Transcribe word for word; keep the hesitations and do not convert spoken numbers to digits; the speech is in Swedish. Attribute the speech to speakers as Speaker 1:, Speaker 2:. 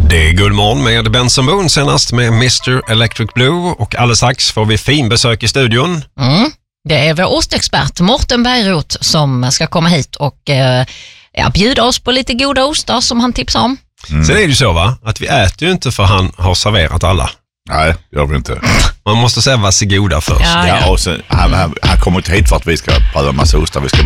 Speaker 1: Det är Guldmorgon med Benson Boone, senast med mister Electric Blue, och alldeles strax får vi fin besök i studion.
Speaker 2: Mm. Det är vår ostexpert Morten Bergroth som ska komma hit och eh, ja, bjuda oss på lite goda ostar som han tipsar om.
Speaker 1: Mm. Sen är det ju så, va, att vi äter ju inte för han har serverat alla.
Speaker 3: Nej, gör vi inte.
Speaker 1: Man måste säga varsågoda först.
Speaker 2: Ja, ja.
Speaker 3: Ja, och sen, han, han, han kommer inte hit för att vi ska pröva massa ostar. Vi ska